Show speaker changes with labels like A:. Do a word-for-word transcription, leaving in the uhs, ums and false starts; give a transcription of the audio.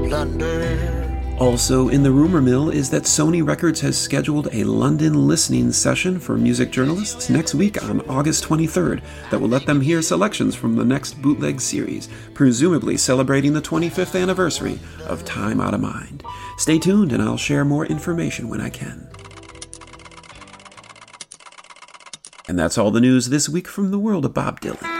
A: London.
B: Also in the rumor mill is that Sony Records has scheduled a London listening session for music journalists next week on August twenty-third that will let them hear selections from the next bootleg series, presumably celebrating the twenty-fifth anniversary of Time Outta Mind. Stay tuned and I'll share more information when I can. And that's all the news this week from the world of Bob Dylan.